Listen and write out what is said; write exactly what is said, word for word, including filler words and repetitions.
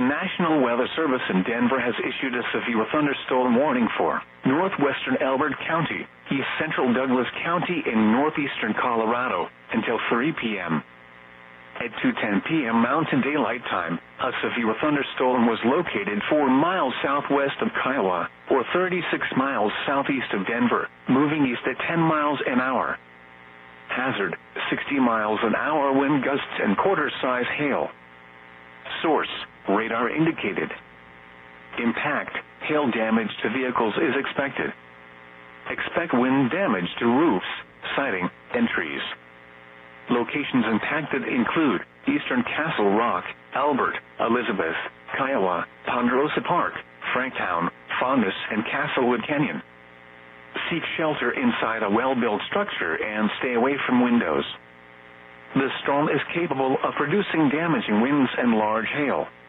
National Weather Service in Denver has issued a severe thunderstorm warning for northwestern Elbert County, east central Douglas County, and northeastern Colorado until three p m At two ten p m Mountain Daylight Time, a severe thunderstorm was located four miles southwest of Kiowa, or thirty-six miles southeast of Denver, moving east at ten miles an hour. Hazard, sixty miles an hour wind gusts and quarter-size hail. Source, radar indicated. Impact, hail damage to vehicles is expected. Expect wind damage to roofs, siding, and trees. Locations impacted include Eastern Castle Rock, Albert, Elizabeth, Kiowa, Ponderosa Park, Franktown, Fondness, and Castlewood Canyon. Seek shelter inside a well-built structure and stay away from windows. The storm is capable of producing damaging winds and large hail.